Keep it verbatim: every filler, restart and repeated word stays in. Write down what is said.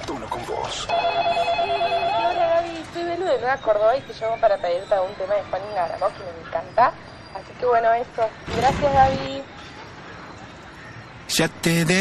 tono con vos. Hola Gaby, soy Belu de Nueva Córdoba y te llamo para pedirte algún tema de Juan Ingaramo que me encanta. Así que bueno, eso. Gracias Gaby. Ya te de